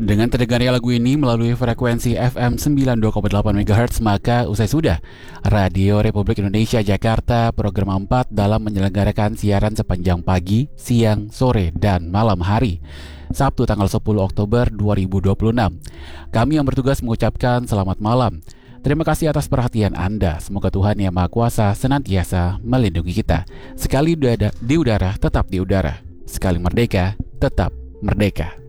Dengan terdengarnya lagu ini melalui frekuensi FM 92,8 MHz, maka usai sudah Radio Republik Indonesia Jakarta program 4 dalam menyelenggarakan siaran sepanjang pagi, siang, sore, dan malam hari Sabtu tanggal 10 Oktober 2026. Kami yang bertugas mengucapkan selamat malam. Terima kasih atas perhatian Anda. Semoga Tuhan Yang Maha Kuasa senantiasa melindungi kita. Sekali di udara, tetap di udara. Sekali merdeka, tetap merdeka.